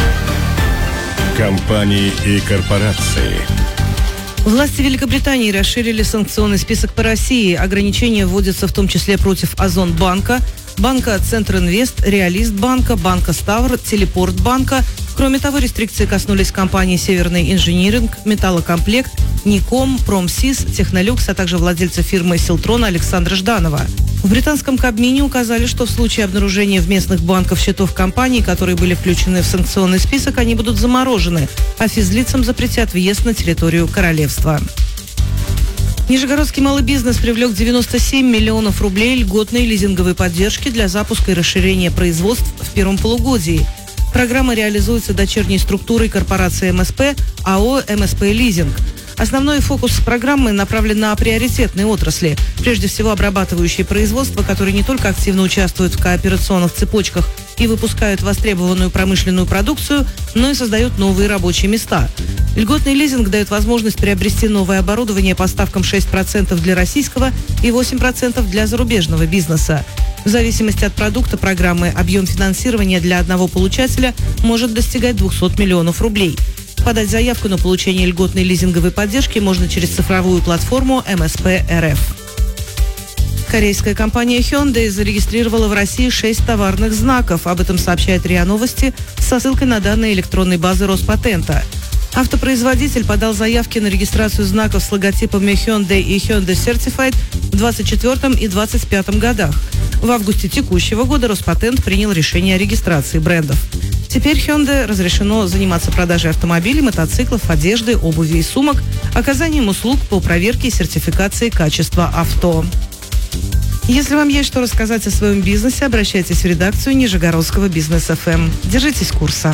Компании и корпорации. Власти Великобритании расширили санкционный список по России. Ограничения вводятся в том числе против Озонбанка, банка Центринвест, Реалист банка, банка Ставр, Телепорт банка. Кроме того, рестрикции коснулись компаний Северный инжиниринг, Металлокомплект, Ником, Промсис, Технолюкс, а также владельца фирмы Силтрона Александра Жданова. В британском Кабмине указали, что в случае обнаружения в местных банках счетов компаний, которые были включены в санкционный список, они будут заморожены, а физлицам запретят въезд на территорию королевства. Нижегородский малый бизнес привлек девяносто семь миллионов рублей льготной лизинговой поддержки для запуска и расширения производств в первом полугодии. Программа реализуется дочерней структурой корпорации эм эс пэ АО «эм эс пэ Лизинг». Основной фокус программы направлен на приоритетные отрасли, прежде всего обрабатывающие производства, которые не только активно участвуют в кооперационных цепочках и выпускают востребованную промышленную продукцию, но и создают новые рабочие места. Льготный лизинг дает возможность приобрести новое оборудование по ставкам шесть процентов для российского и восемь процентов для зарубежного бизнеса. В зависимости от продукта программы объем финансирования для одного получателя может достигать двухсот миллионов рублей. Подать заявку на получение льготной лизинговой поддержки можно через цифровую платформу эм эс пэ эр эф. Корейская компания Hyundai зарегистрировала в России шесть товарных знаков. Об этом сообщает РИА Новости со ссылкой на данные электронной базы Роспатента. Автопроизводитель подал заявки на регистрацию знаков с логотипами Hyundai и Hyundai Certified в двадцать четвёртом и двадцать пятом годах. В августе текущего года Роспатент принял решение о регистрации брендов. Теперь Hyundai разрешено заниматься продажей автомобилей, мотоциклов, одежды, обуви и сумок, оказанием услуг по проверке и сертификации качества авто. Если вам есть что рассказать о своем бизнесе, обращайтесь в редакцию Нижегородского Бизнес эф эм. Держитесь курса.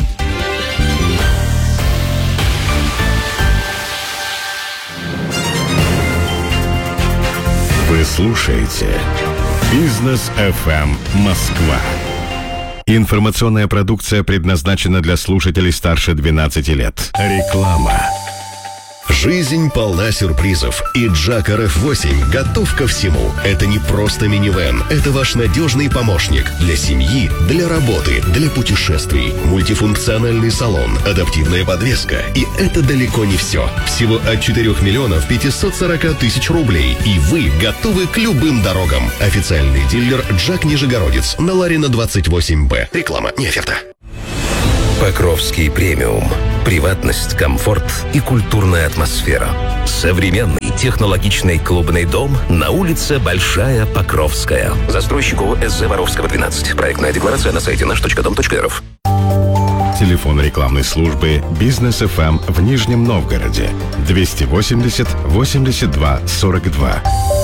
Вы слушаете Бизнес эф эм Москва. Информационная продукция предназначена для слушателей старше двенадцати лет. Реклама. Жизнь полна сюрпризов, и Джак эр эф восемь готов ко всему. Это не просто минивэн, это ваш надежный помощник для семьи, для работы, для путешествий. Мультифункциональный салон, адаптивная подвеска. И это далеко не все. Всего от четырёх миллионов пятисот сорока тысяч рублей, и вы готовы к любым дорогам. Официальный дилер Джак Нижегородец на Ларина двадцать восемь бэ. Реклама, не оферта. Покровский премиум. Приватность, комфорт и культурная атмосфера. Современный технологичный клубный дом на улице Большая Покровская. Застройщик ООО СЗ Воровского двенадцать. Проектная декларация на сайте наш точка дом точка эр эф. Телефон рекламной службы Бизнес эф эм в Нижнем Новгороде двести восемьдесят восемьдесят два сорок два.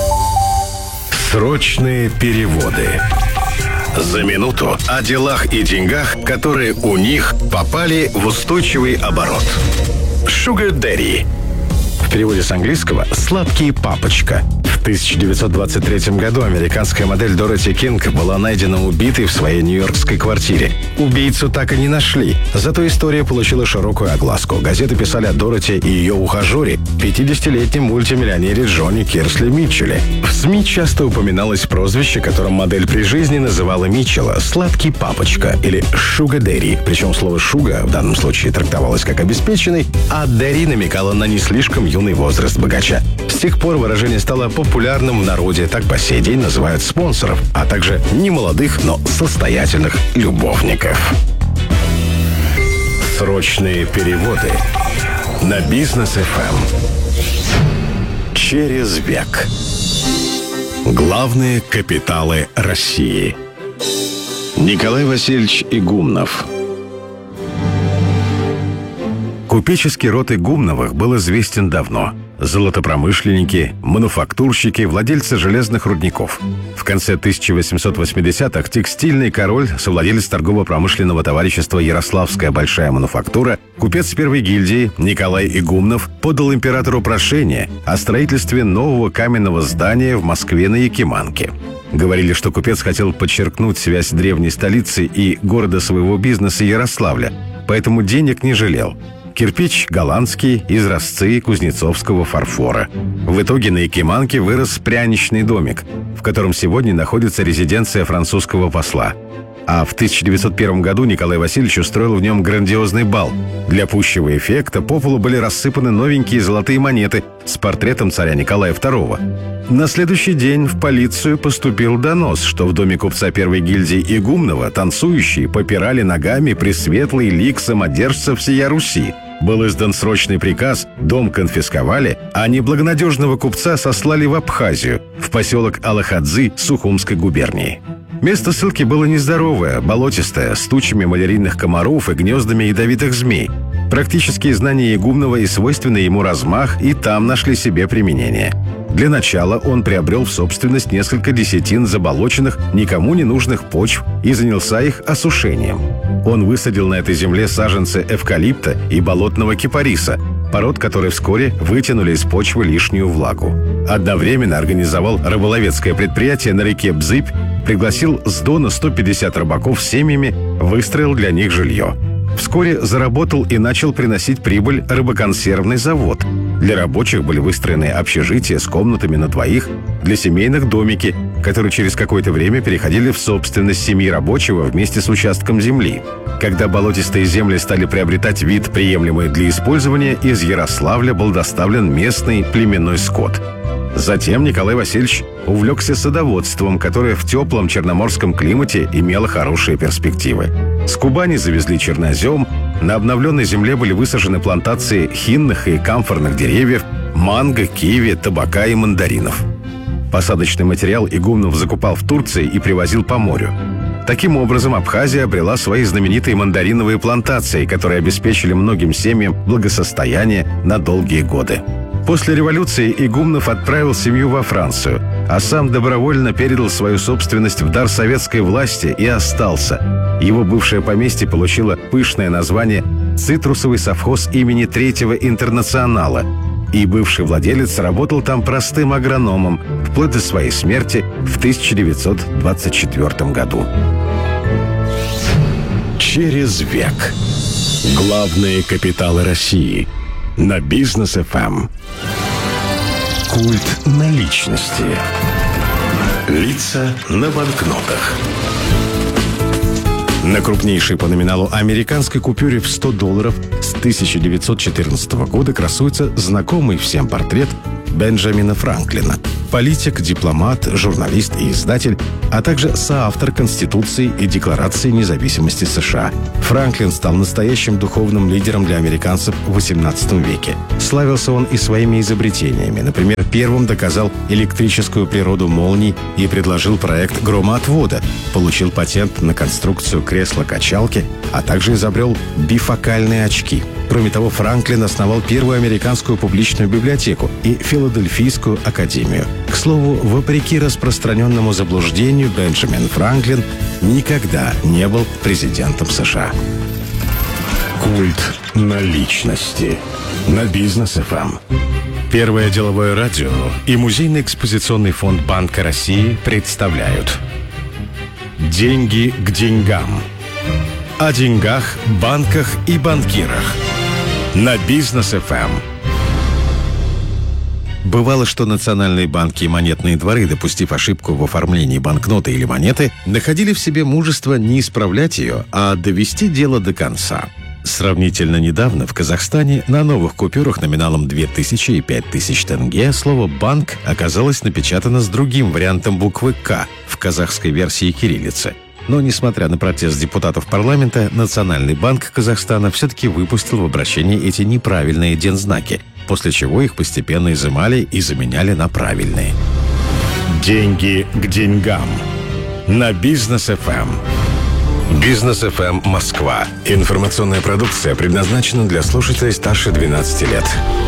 Срочные переводы. За минуту о делах и деньгах, которые у них попали в устойчивый оборот. Sugar Daddy. В переводе с английского «сладкий папочка». В тысяча девятьсот двадцать третьем году американская модель Дороти Кинг была найдена убитой в своей нью-йоркской квартире. Убийцу так и не нашли, зато история получила широкую огласку. Газеты писали о Дороти и ее ухажере, пятидесятилетнем мультимиллионере Джонни Кирсли Митчелле. В СМИ часто упоминалось прозвище, которым модель при жизни называла Митчелла «сладкий папочка» или «Sugar Daddy». Причем слово «шуга» в данном случае трактовалось как обеспеченный, а «daddy» намекало на не слишком юный возраст богача. С тех пор выражение стало популярным в народе, так по сей день называют спонсоров, а также немолодых, но состоятельных любовников. Срочные переводы на Бизнес эф эм. Через век. Главные капиталы России. Николай Васильевич Игумнов. Купеческий род Игумновых был известен давно. Золотопромышленники, мануфактурщики, владельцы железных рудников. В конце тысяча восемьсот восьмидесятых текстильный король, совладелец торгово-промышленного товарищества «Ярославская большая мануфактура», купец первой гильдии Николай Игумнов подал императору прошение о строительстве нового каменного здания в Москве на Якиманке. Говорили, что купец хотел подчеркнуть связь древней столицы и города своего бизнеса Ярославля, поэтому денег не жалел. Кирпич голландский, изразцы кузнецовского фарфора. В итоге на Якиманке вырос пряничный домик, в котором сегодня находится резиденция французского посла. А в тысяча девятьсот первом году Николай Васильевич устроил в нем грандиозный бал. Для пущего эффекта по полу были рассыпаны новенькие золотые монеты с портретом царя Николая второго. На следующий день в полицию поступил донос, что в доме купца первой гильдии Игумнова танцующие попирали ногами пресветлый лик самодержца всея Руси. Был издан срочный приказ, дом конфисковали, а неблагонадежного купца сослали в Абхазию, в поселок Алахадзы Сухумской губернии. Место ссылки было нездоровое, болотистое, с тучами малярийных комаров и гнездами ядовитых змей. Практические знания Игумнова и свойственный ему размах и там нашли себе применение. Для начала он приобрел в собственность несколько десятин заболоченных, никому не нужных почв и занялся их осушением. Он высадил на этой земле саженцы эвкалипта и болотного кипариса, пород, которые вскоре вытянули из почвы лишнюю влагу. Одновременно организовал рыболовецкое предприятие на реке Бзыбь, пригласил с Дона сто пятьдесят рыбаков с семьями, выстроил для них жилье. Вскоре заработал и начал приносить прибыль рыбоконсервный завод. Для рабочих были выстроены общежития с комнатами на двоих, для семейных домики, которые через какое-то время переходили в собственность семьи рабочего вместе с участком земли. Когда болотистые земли стали приобретать вид, приемлемый для использования, из Ярославля был доставлен местный племенной скот. Затем Николай Васильевич увлекся садоводством, которое в теплом черноморском климате имело хорошие перспективы. С Кубани завезли чернозем, на обновленной земле были высажены плантации хинных и камфорных деревьев, манго, киви, табака и мандаринов. Посадочный материал Игумнов закупал в Турции и привозил по морю. Таким образом, Абхазия обрела свои знаменитые мандариновые плантации, которые обеспечили многим семьям благосостояние на долгие годы. После революции Игумнов отправил семью во Францию, а сам добровольно передал свою собственность в дар советской власти и остался. Его бывшее поместье получило пышное название «Цитрусовый совхоз имени Третьего Интернационала», и бывший владелец работал там простым агрономом вплоть до своей смерти в тысяча девятьсот двадцать четвёртом году. Через век. Главные капиталы России. На Бизнес эф эм. Культ наличности. Лица на банкнотах. На крупнейшей по номиналу американской купюре в сто долларов с тысяча девятьсот четырнадцатого года красуется знакомый всем портрет Бенджамина Франклина. Политик, дипломат, журналист и издатель, а также соавтор Конституции и Декларации независимости США. Франклин стал настоящим духовным лидером для американцев в восемнадцатом веке. Славился он и своими изобретениями. Например, первым доказал электрическую природу молний и предложил проект громоотвода, получил патент на конструкцию кресла-качалки, а также изобрел бифокальные очки. Кроме того, Франклин основал первую американскую публичную библиотеку и Филадельфийскую академию. К слову, вопреки распространенному заблуждению, Бенджамин Франклин никогда не был президентом США. Культ наличности. На Бизнес эф эм. Первое деловое радио и Музейный экспозиционный фонд Банка России представляют «Деньги к деньгам». О деньгах, банках и банкирах. На Бизнес эф эм. Бывало, что национальные банки и монетные дворы, допустив ошибку в оформлении банкноты или монеты, находили в себе мужество не исправлять ее, а довести дело до конца. Сравнительно недавно в Казахстане на новых купюрах номиналом две тысячи и пять тысяч тенге слово «банк» оказалось напечатано с другим вариантом буквы «К» в казахской версии кириллицы. Но, несмотря на протест депутатов парламента, Национальный банк Казахстана все-таки выпустил в обращении эти неправильные дензнаки, после чего их постепенно изымали и заменяли на правильные. Деньги к деньгам. На Бизнес эф эм. Бизнес эф эм Москва. Информационная продукция предназначена для слушателей старше двенадцати лет.